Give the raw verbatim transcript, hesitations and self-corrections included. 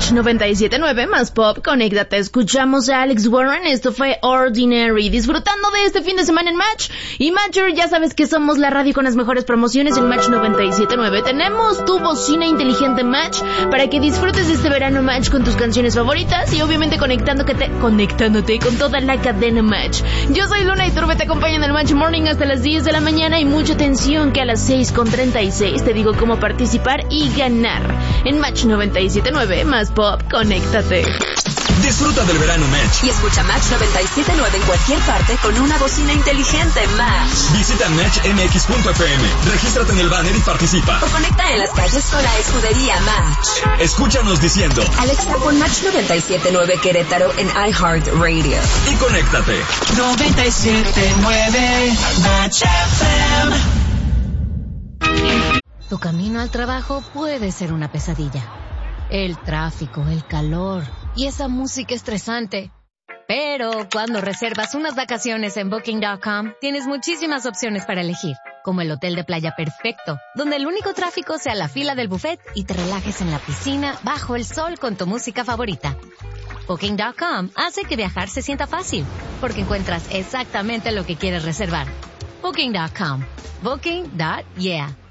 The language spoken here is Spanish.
Match noventa y siete punto nueve más Pop, conéctate. Escuchamos a Alex Warren, esto fue Ordinary. Disfrutando de este fin de semana en Match. Y Matcher, ya sabes que somos la radio con las mejores promociones en Match noventa y siete punto nueve. Tenemos tu bocina inteligente Match para que disfrutes de este verano Match con tus canciones favoritas y obviamente conectándote, conectándote con toda la cadena Match. Yo soy Luna y Turbe, te acompaño en el Match Morning hasta las diez de la mañana y mucha atención que a las seis con treinta y seis te digo cómo participar y ganar. En Match noventa y siete punto nueve más Pop, conéctate. Disfruta del verano Match. Y escucha Match noventa y siete punto nueve en cualquier parte con una bocina inteligente Match. Visita match m x punto f m, regístrate en el banner y participa. O conecta en las calles con la escudería Match. Escúchanos diciendo: Alexa, pon Match noventa y siete punto nueve Querétaro en iHeartRadio. Y conéctate. noventa y siete punto nueve Match F M. Tu camino al trabajo puede ser una pesadilla. El tráfico, el calor y esa música estresante. Pero cuando reservas unas vacaciones en Booking punto com, tienes muchísimas opciones para elegir, como el hotel de playa perfecto, donde el único tráfico sea la fila del buffet y te relajes en la piscina bajo el sol con tu música favorita. Booking punto com hace que viajar se sienta fácil, porque encuentras exactamente lo que quieres reservar. Booking punto com. Booking. Yeah.